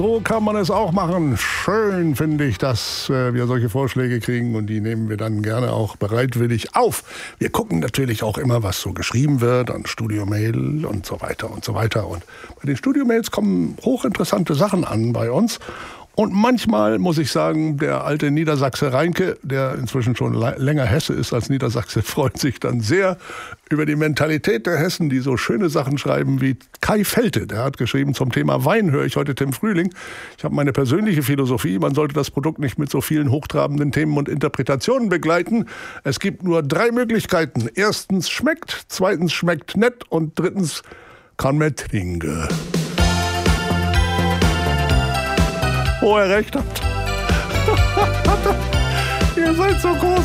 So kann man es auch machen. Schön finde ich, dass wir solche Vorschläge kriegen und die nehmen wir dann gerne auch bereitwillig auf. Wir gucken natürlich auch immer, was so geschrieben wird an Studiomail und so weiter und so weiter. Und bei den Studiomails kommen hochinteressante Sachen an bei uns. Und manchmal muss ich sagen, der alte Niedersachse Reinke, der inzwischen schon länger Hesse ist als Niedersachse, freut sich dann sehr über die Mentalität der Hessen, die so schöne Sachen schreiben wie Kai Felte. Der hat geschrieben, zum Thema Wein höre ich heute Tim Frühling. Ich habe meine persönliche Philosophie, man sollte das Produkt nicht mit so vielen hochtrabenden Themen und Interpretationen begleiten. Es gibt nur 3 Möglichkeiten. Erstens schmeckt, zweitens schmeckt nett und drittens kann man trinken. Wo er recht hat. Ihr seid so groß.